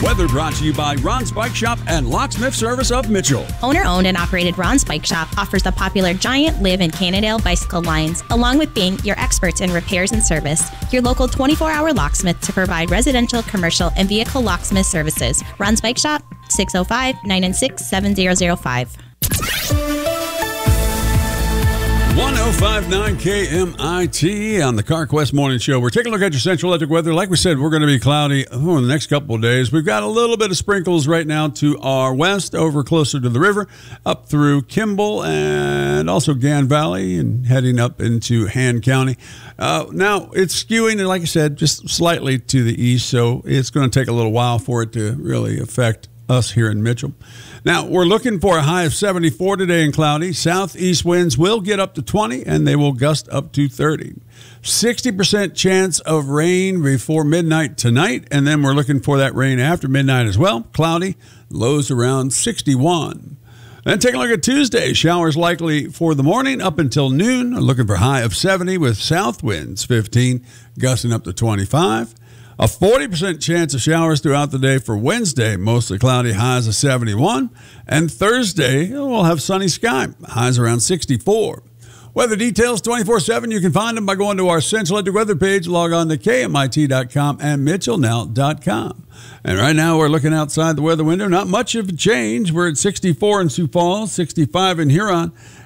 Weather brought to you by Ron's Bike Shop and Locksmith Service of Mitchell. Owner-owned and operated Ron's Bike Shop offers the popular Giant, Liv, and Cannondale bicycle lines, along with being your experts in repairs and service. Your local 24-hour locksmith to provide residential, commercial, and vehicle locksmith services. Ron's Bike Shop, 605-996-7005. 1059 KMIT on the CarQuest Morning Show. We're taking a look at your Central Electric weather. Like we said, we're going to be cloudy in the next couple of days. We've got a little bit of sprinkles right now to our west, over closer to the river, up through Kimball and also Gan Valley and heading up into Han County. Now, it's skewing, like I said, just slightly to the east, so it's going to take a little while for it to really affect us here in Mitchell. Now, we're looking for a high of 74 today and cloudy. Southeast winds will get up to 20, and they will gust up to 30. 60% chance of rain before midnight tonight, and then we're looking for that rain after midnight as well. Cloudy, lows around 61. Then take a look at Tuesday. Showers likely for the morning up until noon. Looking for a high of 70 with south winds 15, gusting up to 25. A 40% chance of showers throughout the day for Wednesday, mostly cloudy, highs of 71. And Thursday, we'll have sunny sky, highs around 64. Weather details 24/7. You can find them by going to our Central Electric weather page. Log on to KMIT.com and MitchellNow.com. And right now we're looking outside the weather window. Not much of a change. We're at 64 in Sioux Falls, 65 in Huron,